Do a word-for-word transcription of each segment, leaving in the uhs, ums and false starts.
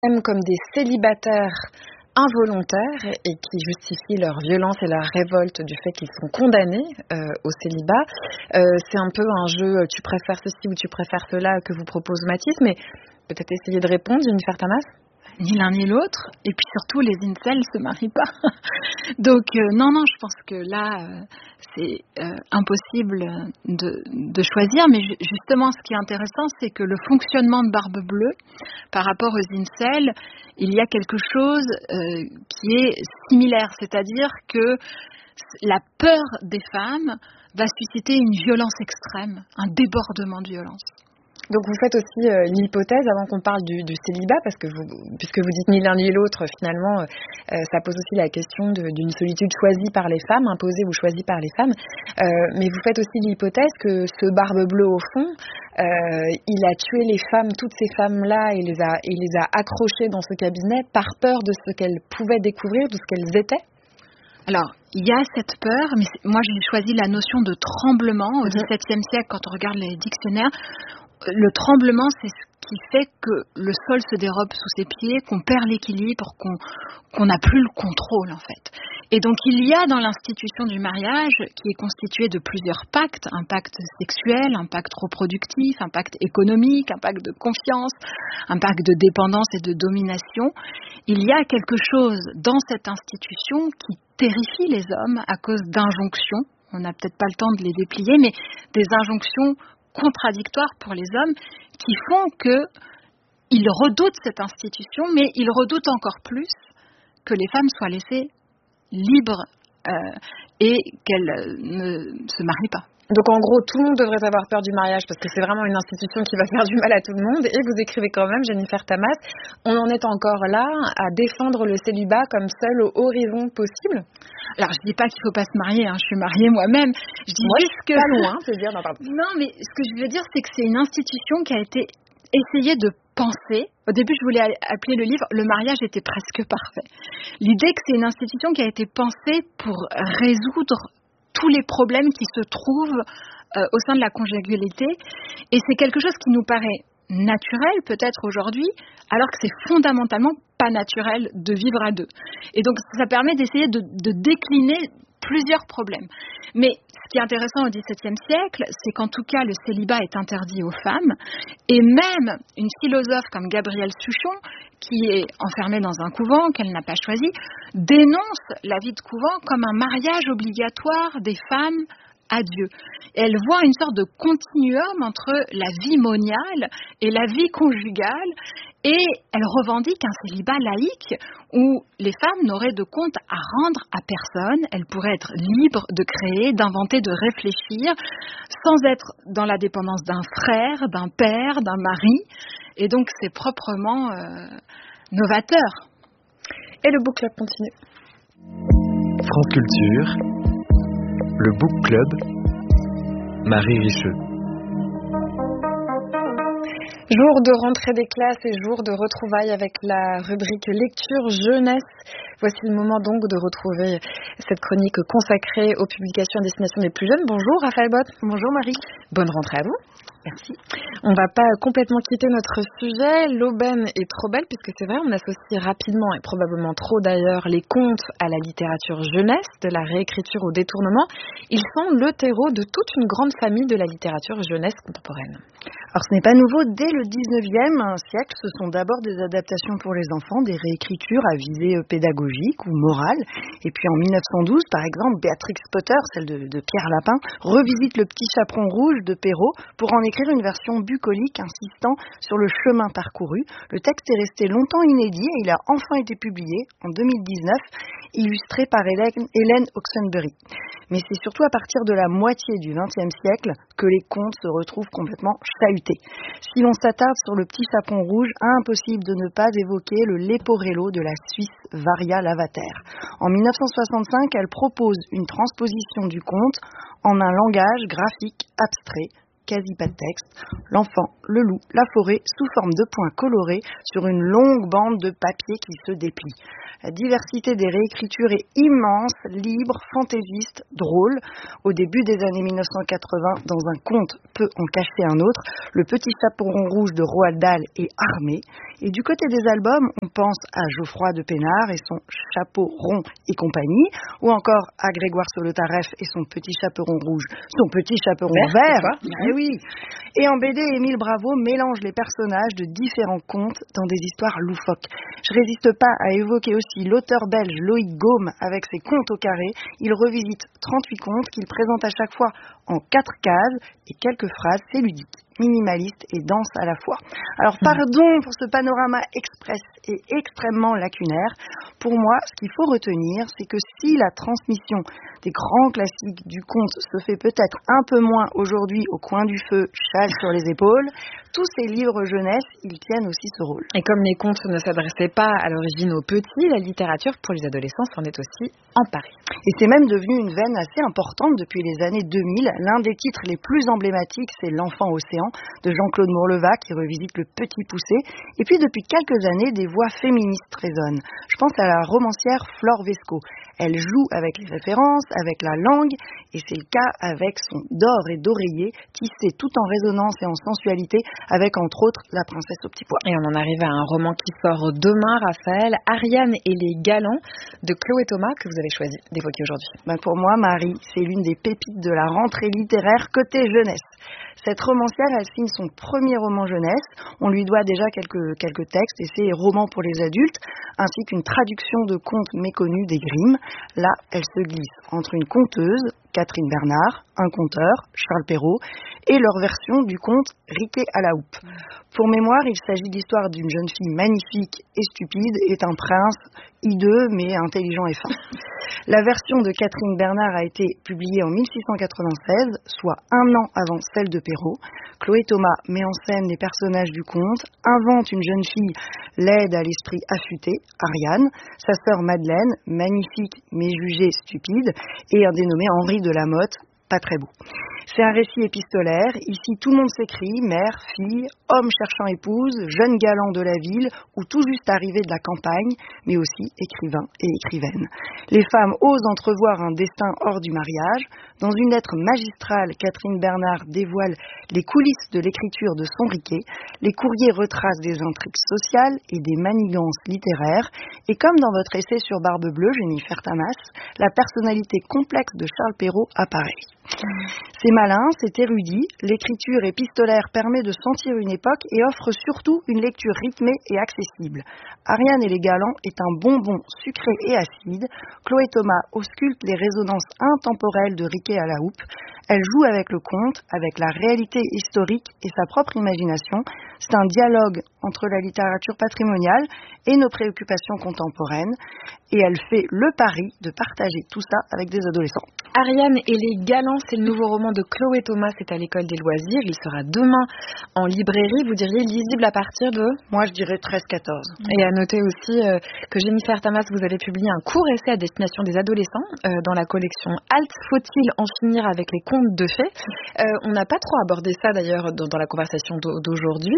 comme des célibataires involontaires et qui justifient leur violence et leur révolte du fait qu'ils sont condamnés euh, au célibat. Euh, c'est un peu un jeu tu préfères ceci ou tu préfères cela que vous propose Mathis, mais peut-être essayer de répondre, Jennifer Tamas. Ni l'un ni l'autre, et puis surtout les incels se marient pas. Donc euh, non, non, je pense que là euh, c'est euh, impossible de, de choisir, mais ju- justement ce qui est intéressant, c'est que le fonctionnement de Barbe Bleue par rapport aux incels, il y a quelque chose euh, qui est similaire, c'est-à-dire que la peur des femmes va susciter une violence extrême, un débordement de violence. Donc vous faites aussi euh, l'hypothèse, avant qu'on parle du, du célibat, parce que vous, puisque vous dites ni l'un ni l'autre, finalement, euh, ça pose aussi la question de, d'une solitude choisie par les femmes, imposée ou choisie par les femmes. Euh, mais vous faites aussi l'hypothèse que ce Barbe Bleue, au fond, euh, il a tué les femmes, toutes ces femmes-là, et les a, et les a accrochées dans ce cabinet par peur de ce qu'elles pouvaient découvrir, de ce qu'elles étaient. Alors, il y a cette peur, mais moi j'ai choisi la notion de tremblement au dix-septième siècle, quand on regarde les dictionnaires. Le tremblement, c'est ce qui fait que le sol se dérobe sous ses pieds, qu'on perd l'équilibre, qu'on qu'on n'a plus le contrôle en fait. Et donc il y a dans l'institution du mariage, qui est constituée de plusieurs pactes, un pacte sexuel, un pacte reproductif, un pacte économique, un pacte de confiance, un pacte de dépendance et de domination, il y a quelque chose dans cette institution qui terrifie les hommes à cause d'injonctions, on n'a peut-être pas le temps de les déplier, mais des injonctions contradictoires pour les hommes qui font qu'ils redoutent cette institution, mais ils redoutent encore plus que les femmes soient laissées libres euh, et qu'elles ne se marient pas. Donc en gros, tout le monde devrait avoir peur du mariage parce que c'est vraiment une institution qui va faire du mal à tout le monde. Et vous écrivez quand même, Jennifer Tamas, on en est encore là à défendre le célibat comme seul horizon possible. Alors je dis pas qu'il faut pas se marier, hein, je suis mariée moi-même. Je dis Moi, juste je suis que pas loin, c'est dire. Non, pardon. Non, mais ce que je veux dire, c'est que c'est une institution qui a été essayée de penser. Au début, je voulais appeler le livre Le mariage était presque parfait. L'idée que c'est une institution qui a été pensée pour résoudre tous les problèmes qui se trouvent euh, au sein de la conjugalité. Et c'est quelque chose qui nous paraît naturel peut-être aujourd'hui, alors que c'est fondamentalement pas naturel de vivre à deux. Et donc ça permet d'essayer de, de décliner plusieurs problèmes. Mais ce qui est intéressant au dix-septième siècle, c'est qu'en tout cas le célibat est interdit aux femmes, et même une philosophe comme Gabrielle Suchon, qui est enfermée dans un couvent qu'elle n'a pas choisi, dénonce la vie de couvent comme un mariage obligatoire des femmes à Dieu. Et elle voit une sorte de continuum entre la vie moniale et la vie conjugale, et elle revendique un célibat laïque où les femmes n'auraient de compte à rendre à personne, elles pourraient être libres de créer, d'inventer, de réfléchir, sans être dans la dépendance d'un frère, d'un père, d'un mari, et donc c'est proprement euh, novateur. Et le book club continue. France Culture, le book club, Marie Richeux. Jour de rentrée des classes et jour de retrouvailles avec la rubrique lecture jeunesse. Voici le moment donc de retrouver cette chronique consacrée aux publications à destination des plus jeunes. Bonjour Raphaël Bott. Bonjour Marie. Bonne rentrée à vous. Merci. On ne va pas complètement quitter notre sujet. L'aubaine est trop belle puisque c'est vrai, on associe rapidement et probablement trop d'ailleurs les contes à la littérature jeunesse, de la réécriture au détournement. Ils sont le terreau de toute une grande famille de la littérature jeunesse contemporaine. Alors ce n'est pas nouveau, dès le dix-neuvième siècle, ce sont d'abord des adaptations pour les enfants, des réécritures à visée pédagogique ou morale. Et puis en mille neuf cent douze, par exemple, Béatrix Potter, celle de, de Pierre Lapin, revisite Le Petit Chaperon Rouge de Perrault pour en écrire une version bucolique insistant sur le chemin parcouru. Le texte est resté longtemps inédit et il a enfin été publié en deux mille dix-neuf, illustré par Hélène, Hélène Oxenbury. Mais c'est surtout à partir de la moitié du vingtième siècle que les contes se retrouvent complètement chahutés. Si l'on s'attarde sur Le Petit Chaperon Rouge, impossible de ne pas évoquer le Leporello de la Suisse Varia Lavater. En mille neuf cent soixante-cinq, elle propose une transposition du conte en un langage graphique abstrait, quasi pas de texte. L'enfant le loup, la forêt, sous forme de points colorés sur une longue bande de papier qui se déplie. La diversité des réécritures est immense, libre, fantaisiste, drôle. Au début des années mille neuf cent quatre-vingts, dans un conte peut en cacher un autre, le petit chaperon rouge de Roald Dahl est armé. Et du côté des albums, on pense à Geoffroy de Pénard et son chapeau rond et compagnie, ou encore à Grégoire Solotareff et son petit chaperon rouge, son petit chaperon vert. Eh oui. Et en B D, Émile Bravo mélange les personnages de différents contes dans des histoires loufoques. Je résiste pas à évoquer aussi l'auteur belge Loïc Gaume avec ses contes au carré. Il revisite trente-huit contes qu'il présente à chaque fois en quatre cases et quelques phrases, c'est ludique, minimaliste et dense à la fois. Alors pardon pour ce panorama express et extrêmement lacunaire. Pour moi, ce qu'il faut retenir, c'est que si la transmission des grands classiques du conte se fait peut-être un peu moins aujourd'hui au coin du feu, châle sur les épaules, tous ces livres jeunesse, ils tiennent aussi ce rôle. Et comme les contes ne s'adressaient pas à l'origine aux petits, la littérature pour les adolescents s'en est aussi emparée. Et c'est même devenu une veine assez importante depuis les années deux mille. L'un des titres les plus emblématiques, c'est L'Enfant Océan de Jean-Claude Mourleva qui revisite le Petit Poucet. Et puis depuis quelques années, des voix féministes résonnent. Je pense à la romancière Flore Vesco. Elle joue avec les références, avec la langue, et c'est le cas avec son D'or et d'oreiller, tissé tout en résonance et en sensualité, avec entre autres La Princesse au petit pois. Et on en arrive à un roman qui sort demain, Raphaël, Ariane et les Galants, de Chloé Thomas, que vous avez choisi d'évoquer aujourd'hui. Ben pour moi, Marie, c'est l'une des pépites de la rentrée littéraire côté jeunesse. Cette romancière, elle signe son premier roman jeunesse. On lui doit déjà quelques, quelques textes et c'est Romans pour les adultes, ainsi qu'une traduction de contes méconnus des Grimm. Là, elle se glisse entre une conteuse, Catherine Bernard, un conteur, Charles Perrault, et leur version du conte Riquet à la houppe. Pour mémoire, il s'agit de l'histoire d'une jeune fille magnifique et stupide et d'un prince hideux mais intelligent et fin. La version de Catherine Bernard a été publiée en mille six cent quatre-vingt-seize, soit un an avant celle de Perrault. Chloé Thomas met en scène les personnages du conte, invente une jeune fille laide à l'esprit affûté, Ariane, sa sœur Madeleine, magnifique mais jugée stupide, et un dénommé Henri de la Motte, pas très beau. C'est un récit épistolaire. Ici, tout le monde s'écrit, mère, fille, homme cherchant épouse, jeune galant de la ville ou tout juste arrivé de la campagne, mais aussi écrivain et écrivaine. Les femmes osent entrevoir un destin hors du mariage. Dans une lettre magistrale, Catherine Bernard dévoile les coulisses de l'écriture de son Riquet. Les courriers retracent des intrigues sociales et des manigances littéraires. Et comme dans votre essai sur Barbe Bleue, Jennifer Tamas, la personnalité complexe de Charles Perrault apparaît. C'est malin, c'est érudit, l'écriture épistolaire permet de sentir une époque et offre surtout une lecture rythmée et accessible. Ariane et les Galants est un bonbon sucré et acide. Chloé Thomas ausculte les résonances intemporelles de Riquet à la houppe. Elle joue avec le conte, avec la réalité historique et sa propre imagination. C'est un dialogue entre la littérature patrimoniale et nos préoccupations contemporaines. Et elle fait le pari de partager tout ça avec des adolescents. Ariane et les Galants, c'est le nouveau roman de Chloé Thomas, c'est à l'école des loisirs. Il sera demain en librairie. Vous diriez lisible à partir de ? Moi, je dirais treize quatorze. Et à noter aussi euh, que Jennifer Tamas, vous avez publié un court essai à destination des adolescents euh, dans la collection Alt. Faut-il en finir avec les contes de fées ? euh, On n'a pas trop abordé ça d'ailleurs dans, dans la conversation d'aujourd'hui.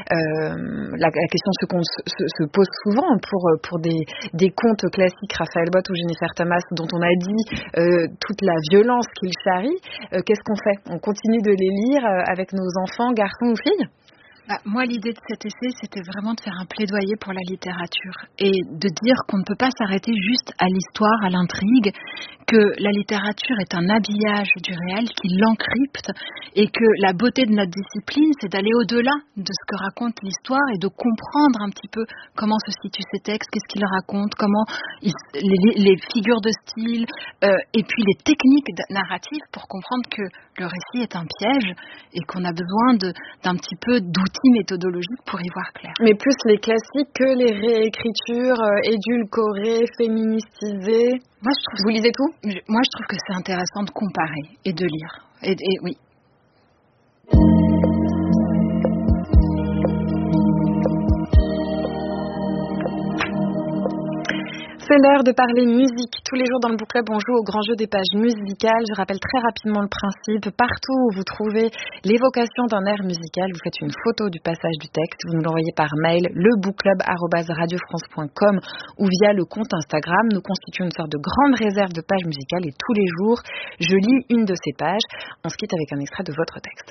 Euh, la, la question se, se, se pose souvent pour, pour des, des contes classiques, Raphaël Bott ou Jennifer Tamas, dont on a dit euh, toute la violence qu'ils charrient. Euh, qu'est-ce qu'on fait ? On continue de les lire euh, avec nos enfants, garçons ou filles ? Bah, moi, l'idée de cet essai, c'était vraiment de faire un plaidoyer pour la littérature et de dire qu'on ne peut pas s'arrêter juste à l'histoire, à l'intrigue, que la littérature est un habillage du réel qui l'encrypte et que la beauté de notre discipline, c'est d'aller au-delà de ce que raconte l'histoire et de comprendre un petit peu comment se situent ces textes, qu'est-ce qu'ils racontent, comment ils, les, les figures de style euh, et puis les techniques narratives pour comprendre que le récit est un piège et qu'on a besoin de, d'un petit peu d'outils méthodologiques pour y voir clair. Mais plus les classiques que les réécritures euh, édulcorées, féministisées. Moi, je trouve Vous lisez tout ? je, Moi, je trouve que c'est intéressant de comparer et de lire. Et, et oui. C'est l'heure de parler musique. Tous les jours dans le Book Club, on joue au grand jeu des pages musicales. Je rappelle très rapidement le principe. Partout où vous trouvez l'évocation d'un air musical, vous faites une photo du passage du texte. Vous nous l'envoyez par mail, lebookclub arobase radio france point com ou via le compte Instagram. Nous constituons une sorte de grande réserve de pages musicales et tous les jours, je lis une de ces pages. On se quitte avec un extrait de votre texte.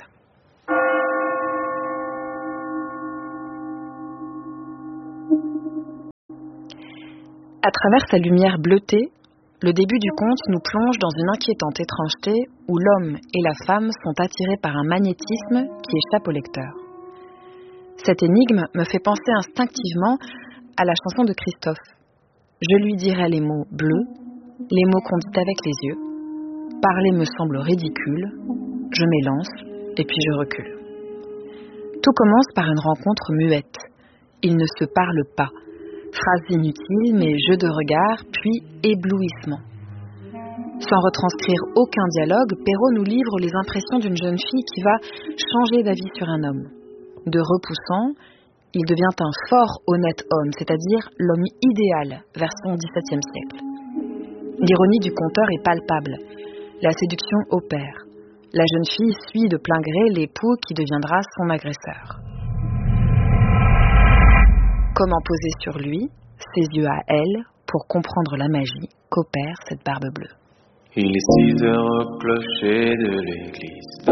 À travers sa lumière bleutée, le début du conte nous plonge dans une inquiétante étrangeté où l'homme et la femme sont attirés par un magnétisme qui échappe au lecteur. Cette énigme me fait penser instinctivement à la chanson de Christophe. Je lui dirai les mots bleus, les mots qu'on dit avec les yeux. Parler me semble ridicule, je m'élance et puis je recule. Tout commence par une rencontre muette. Ils ne se parlent pas. Phrases inutiles, mais jeux de regard, puis éblouissement. Sans retranscrire aucun dialogue, Perrault nous livre les impressions d'une jeune fille qui va changer d'avis sur un homme. De repoussant, il devient un fort honnête homme, c'est-à-dire l'homme idéal, version dix-septième siècle. L'ironie du conteur est palpable. La séduction opère. La jeune fille suit de plein gré l'époux qui deviendra son agresseur. Comment poser sur lui, ses yeux à elle, pour comprendre la magie qu'opère cette barbe bleue. Il est six heures au clocher de l'église.